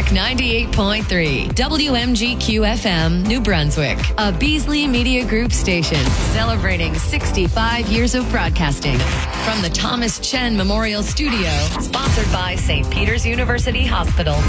98.3 WMGQ FM, New Brunswick, a Beasley Media Group station celebrating 65 years of broadcasting from the Thomas Chen Memorial Studio, sponsored by St. Peter's University Hospital.